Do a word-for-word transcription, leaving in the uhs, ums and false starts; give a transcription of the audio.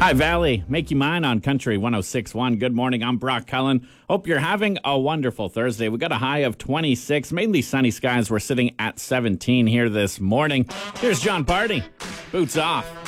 Hi, Valley. Make you mine on Country one oh six point one. Good morning. I'm Brock Cullen. Hope you're having a wonderful Thursday. We got a high of twenty-six, mainly sunny skies. We're sitting at seventeen here this morning. Here's John Party. Boots off.